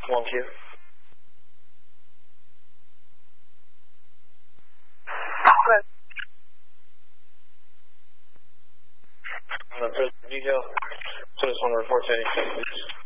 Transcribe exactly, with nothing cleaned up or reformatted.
one Q. Good. Uh, President Detail, so just want to report to any